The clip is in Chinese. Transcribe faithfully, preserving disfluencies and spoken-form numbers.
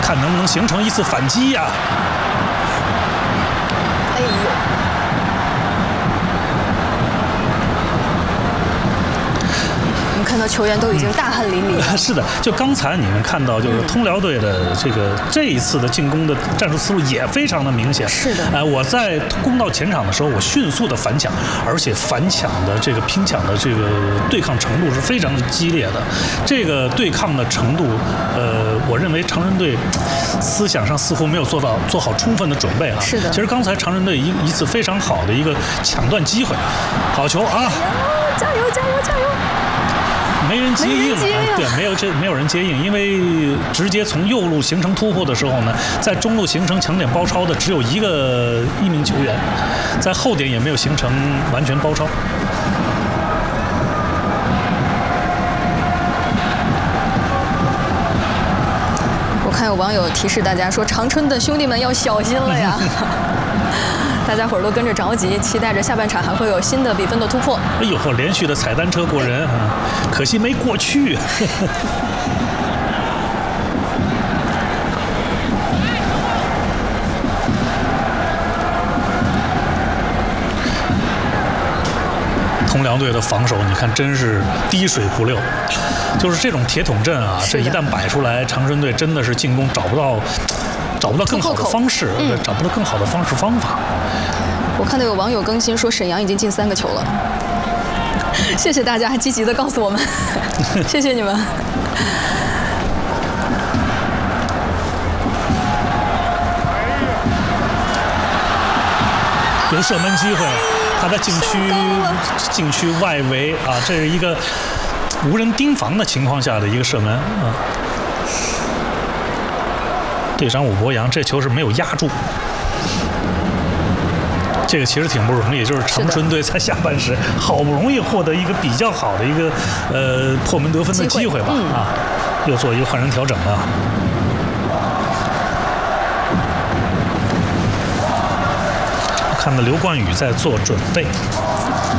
看能不能形成一次反击呀、啊。 哎呦！我们看到球员都已经大汗淋漓了。 嗯、是的，就刚才你们看到，就是通辽队的这个、嗯、这一次的进攻的战术思路也非常的明显。 是的。 哎、呃，我在攻到前场的时候，我迅速的反抢，而且反抢的这个拼抢的这个对抗程度是非常激烈的。这个对抗的程度，呃，我认为长春队思想上似乎没有做到做好充分的准备啊。 是的。 其实刚才长春队一一次非常好的一个抢断机会，好球啊！ 加油加油加油！ 没人接应， 接应哎、对，没有这没有人接应，因为直接从右路形成突破的时候呢，在中路形成强点包抄的只有一个一名球员，在后点也没有形成完全包抄。 我看有网友提示大家说，长春的兄弟们要小心了呀。大家伙儿都跟着着急，期待着下半场还会有新的比分的突破。 哎呦，连续的踩单车过人啊，可惜没过去。通辽队的防守，你看真是滴水不漏，就是这种铁桶阵啊，这一旦摆出来，长春队真的是进攻找不到。找不到更好的方式，嗯、找不到更好的方式方法。 我看到有网友更新说，沈阳已经进三个球了。谢谢大家还积极的告诉我们，谢谢你们。 有射门机会，他在禁区禁区外围啊，这是一个无人盯防的情况下的一个射门啊。队长武博洋这球是没有压住，这个其实挺不容易，就是长春队在下半时好不容易获得一个比较好的一个呃破门得分的机会吧，嗯、啊，又做一个换人调整了。看到刘冠宇在做准备。